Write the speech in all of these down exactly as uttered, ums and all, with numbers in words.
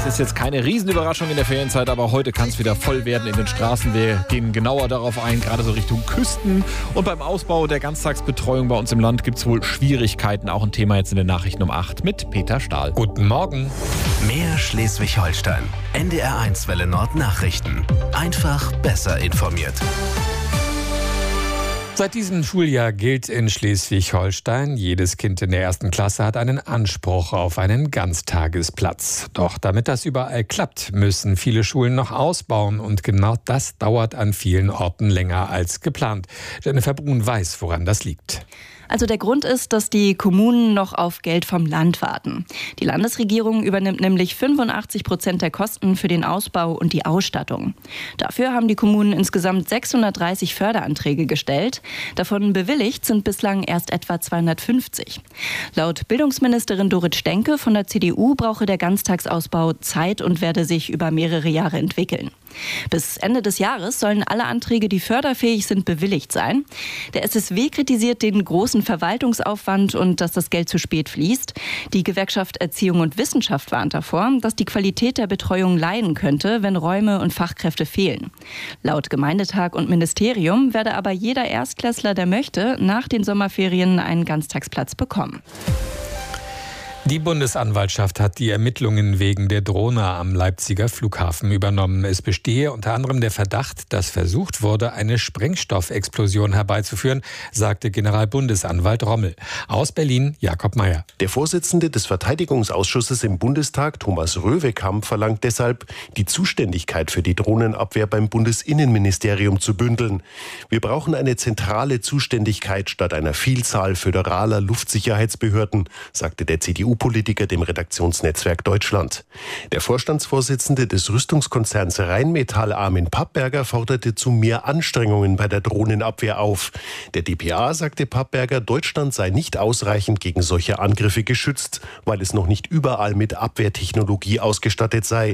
ist jetzt keine Riesenüberraschung in der Ferienzeit, aber heute kann es wieder voll werden in den Straßen. Wir gehen genauer darauf ein, gerade so Richtung Küsten. Und beim Ausbau der Ganztagsbetreuung bei uns im Land gibt es wohl Schwierigkeiten. Auch ein Thema jetzt in den Nachrichten um acht mit Peter Stahl. Guten Morgen. Mehr Schleswig-Holstein. N D R eins Welle Nord Nachrichten. Einfach besser informiert. Seit diesem Schuljahr gilt in Schleswig-Holstein, jedes Kind in der ersten Klasse hat einen Anspruch auf einen Ganztagesplatz. Doch damit das überall klappt, müssen viele Schulen noch ausbauen und genau das dauert an vielen Orten länger als geplant. Jennifer Brun weiß, woran das liegt. Also der Grund ist, dass die Kommunen noch auf Geld vom Land warten. Die Landesregierung übernimmt nämlich fünfundachtzig Prozent der Kosten für den Ausbau und die Ausstattung. Dafür haben die Kommunen insgesamt sechshundertdreißig Förderanträge gestellt. Davon bewilligt sind bislang erst etwa zweihundertfünfzig. Laut Bildungsministerin Dorit Stenke von der C D U brauche der Ganztagsausbau Zeit und werde sich über mehrere Jahre entwickeln. Bis Ende des Jahres sollen alle Anträge, die förderfähig sind, bewilligt sein. Der S S W kritisiert den großen Verwaltungsaufwand und dass das Geld zu spät fließt. Die Gewerkschaft Erziehung und Wissenschaft warnt davor, dass die Qualität der Betreuung leiden könnte, wenn Räume und Fachkräfte fehlen. Laut Gemeindetag und Ministerium werde aber jeder Erstklässler, der möchte, nach den Sommerferien einen Ganztagsplatz bekommen. Die Bundesanwaltschaft hat die Ermittlungen wegen der Drohne am Leipziger Flughafen übernommen. Es bestehe unter anderem der Verdacht, dass versucht wurde, eine Sprengstoffexplosion herbeizuführen, sagte Generalbundesanwalt Rommel. Aus Berlin Jakob Mayer. Der Vorsitzende des Verteidigungsausschusses im Bundestag, Thomas Röwekamp, verlangt deshalb, die Zuständigkeit für die Drohnenabwehr beim Bundesinnenministerium zu bündeln. Wir brauchen eine zentrale Zuständigkeit statt einer Vielzahl föderaler Luftsicherheitsbehörden, sagte der C D U-Politiker dem Redaktionsnetzwerk Deutschland. Der Vorstandsvorsitzende des Rüstungskonzerns Rheinmetall, Armin Pappberger, forderte zu mehr Anstrengungen bei der Drohnenabwehr auf. Der D P A sagte Pappberger, Deutschland sei nicht ausreichend gegen solche Angriffe geschützt, weil es noch nicht überall mit Abwehrtechnologie ausgestattet sei.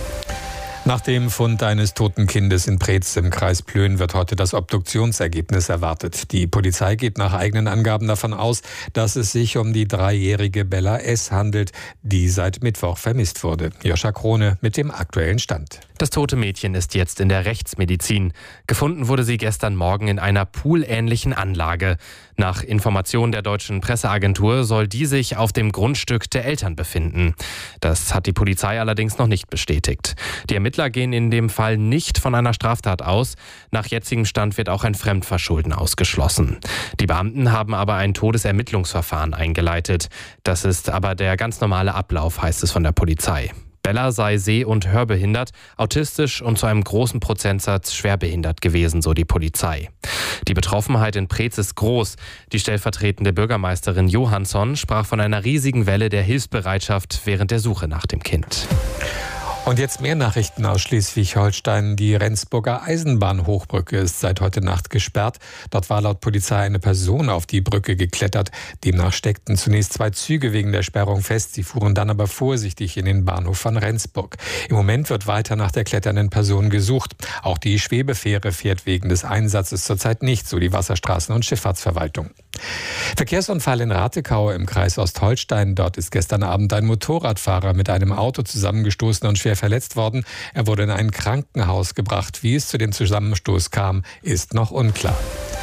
Nach dem Fund eines toten Kindes in Preetz im Kreis Plön wird heute das Obduktionsergebnis erwartet. Die Polizei geht nach eigenen Angaben davon aus, dass es sich um die dreijährige Bella S. handelt, die seit Mittwoch vermisst wurde. Joscha Krone mit dem aktuellen Stand. Das tote Mädchen ist jetzt in der Rechtsmedizin. Gefunden wurde sie gestern Morgen in einer poolähnlichen Anlage. Nach Informationen der deutschen Presseagentur soll die sich auf dem Grundstück der Eltern befinden. Das hat die Polizei allerdings noch nicht bestätigt. Die Ermittler gehen in dem Fall nicht von einer Straftat aus. Nach jetzigem Stand wird auch ein Fremdverschulden ausgeschlossen. Die Beamten haben aber ein Todesermittlungsverfahren eingeleitet. Das ist aber der ganz normale Ablauf, heißt es von der Polizei. Bella sei seh- und hörbehindert, autistisch und zu einem großen Prozentsatz schwerbehindert gewesen, so die Polizei. Die Betroffenheit in Preetz ist groß. Die stellvertretende Bürgermeisterin Johansson sprach von einer riesigen Welle der Hilfsbereitschaft während der Suche nach dem Kind. Und jetzt mehr Nachrichten aus Schleswig-Holstein. Die Rendsburger Eisenbahnhochbrücke ist seit heute Nacht gesperrt. Dort war laut Polizei eine Person auf die Brücke geklettert. Demnach steckten zunächst zwei Züge wegen der Sperrung fest. Sie fuhren dann aber vorsichtig in den Bahnhof von Rendsburg. Im Moment wird weiter nach der kletternden Person gesucht. Auch die Schwebefähre fährt wegen des Einsatzes zurzeit nicht, so die Wasserstraßen- und Schifffahrtsverwaltung. Verkehrsunfall in Ratekau im Kreis Ostholstein. Dort ist gestern Abend ein Motorradfahrer mit einem Auto zusammengestoßen und schwer verletzt worden. Er wurde in ein Krankenhaus gebracht. Wie es zu dem Zusammenstoß kam, ist noch unklar.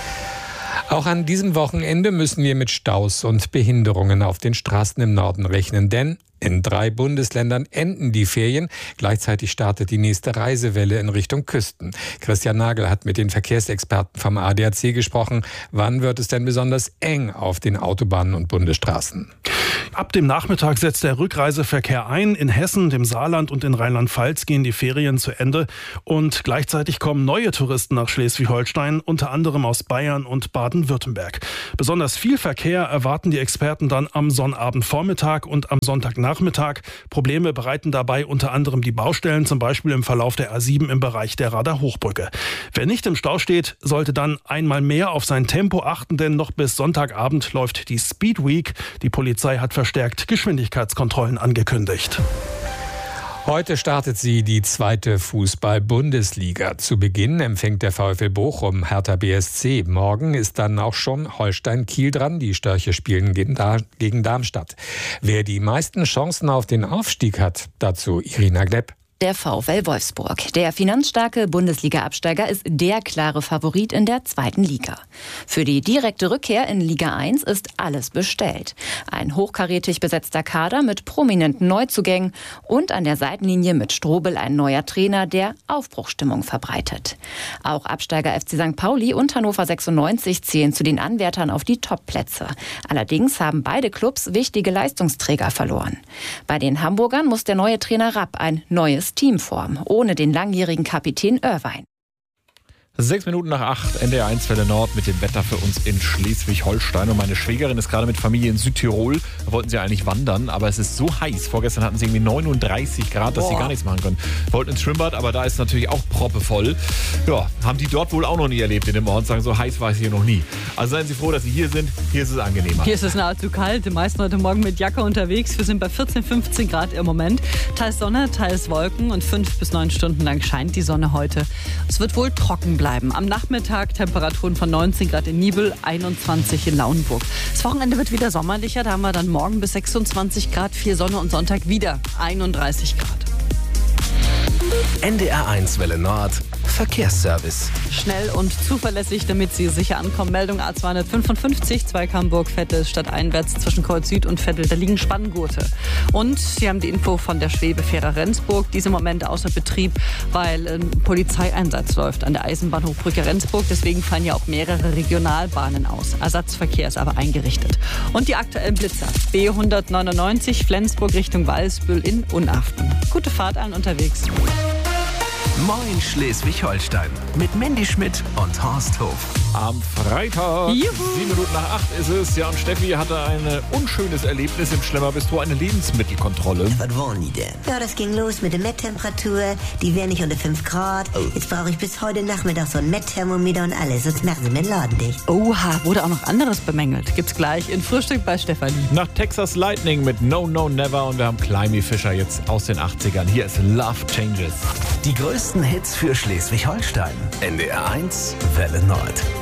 Auch an diesem Wochenende müssen wir mit Staus und Behinderungen auf den Straßen im Norden rechnen, denn in drei Bundesländern enden die Ferien. Gleichzeitig startet die nächste Reisewelle in Richtung Küsten. Christian Nagel hat mit den Verkehrsexperten vom A D A C gesprochen. Wann wird es denn besonders eng auf den Autobahnen und Bundesstraßen? Ab dem Nachmittag setzt der Rückreiseverkehr ein. In Hessen, dem Saarland und in Rheinland-Pfalz gehen die Ferien zu Ende. Und gleichzeitig kommen neue Touristen nach Schleswig-Holstein, unter anderem aus Bayern und Baden-Württemberg. Besonders viel Verkehr erwarten die Experten dann am Sonnabendvormittag und am Sonntagnachmittag. Probleme bereiten dabei unter anderem die Baustellen, zum Beispiel im Verlauf der A sieben im Bereich der Rader Hochbrücke. Wer nicht im Stau steht, sollte dann einmal mehr auf sein Tempo achten, denn noch bis Sonntagabend läuft die Speed Week. Die Polizei hat verstärkt Geschwindigkeitskontrollen angekündigt. Heute startet sie die zweite Fußball-Bundesliga. Zu Beginn empfängt der VfL Bochum Hertha B S C. Morgen ist dann auch schon Holstein Kiel dran. Die Störche spielen gegen Darmstadt. Wer die meisten Chancen auf den Aufstieg hat, dazu Irina Glepp. Der VfL Wolfsburg. Der finanzstarke Bundesliga-Absteiger ist der klare Favorit in der zweiten Liga. Für die direkte Rückkehr in Liga eins ist alles bestellt. Ein hochkarätig besetzter Kader mit prominenten Neuzugängen und an der Seitenlinie mit Strobel ein neuer Trainer, der Aufbruchsstimmung verbreitet. Auch Absteiger F C Sankt Pauli und Hannover sechsundneunzig zählen zu den Anwärtern auf die Top-Plätze. Allerdings haben beide Clubs wichtige Leistungsträger verloren. Bei den Hamburgern muss der neue Trainer Rapp ein neues Teamform, ohne den langjährigen Kapitän Irwein. Sechs Minuten nach acht, N D R eins Welle Nord mit dem Wetter für uns in Schleswig-Holstein. Und meine Schwägerin ist gerade mit Familie in Südtirol. Da wollten sie eigentlich wandern, aber es ist so heiß. Vorgestern hatten sie irgendwie neununddreißig Grad, dass Boah. sie gar nichts machen können. Wollten ins Schwimmbad, aber da ist natürlich auch proppevoll. Ja, haben die dort wohl auch noch nie erlebt in dem Ort. Sagen, so heiß war es hier noch nie. Also seien Sie froh, dass Sie hier sind. Hier ist es angenehmer. Hier ist es nahezu kalt. Die meisten heute Morgen mit Jacke unterwegs. Wir sind bei vierzehn, fünfzehn Grad im Moment. Teils Sonne, teils Wolken und fünf bis neun Stunden lang scheint die Sonne heute. Es wird wohl trocken bleiben. Am Nachmittag Temperaturen von neunzehn Grad in Nibel, einundzwanzig in Lauenburg. Das Wochenende wird wieder sommerlicher. Da haben wir dann morgen bis sechsundzwanzig Grad, viel Sonne und Sonntag wieder einunddreißig Grad. N D R eins Welle Nord Verkehrsservice. Schnell und zuverlässig, damit Sie sicher ankommen. Meldung A zweihundertfünfundfünfzig, Zweikam-Burg-Vettel, stadteinwärts zwischen Kreuz Süd und Vettel. Da liegen Spanngurte. Und Sie haben die Info von der Schwebefähre Rendsburg. Diese im Moment außer Betrieb, weil ein Polizeieinsatz läuft an der Eisenbahnhochbrücke Rendsburg. Deswegen fallen ja auch mehrere Regionalbahnen aus. Ersatzverkehr ist aber eingerichtet. Und die aktuellen Blitzer. B hundertneunundneunzig, Flensburg Richtung Walsbüll in Unaften. Gute Fahrt allen unterwegs. Moin Schleswig-Holstein mit Mandy Schmidt und Horst Hof. Am Freitag, Juhu. sieben Minuten nach acht ist es. Ja, und Steffi hatte ein unschönes Erlebnis im Schlemmerbistro, eine Lebensmittelkontrolle. Was wollen die denn? Ja, das ging los mit der Messtemperatur. Die wäre nicht unter fünf Grad. Oh. Jetzt brauche ich bis heute Nachmittag so ein Messthermometer und alles. Sonst machen sie mir den Laden dicht. Oha, wurde auch noch anderes bemängelt. Gibt's gleich in Frühstück bei Stefanie. Nach Texas Lightning mit No No Never und wir haben Climby Fischer jetzt aus den achtzigern. Hier ist Love Changes. Die größten Hits für Schleswig-Holstein. N D R eins Welle Nord.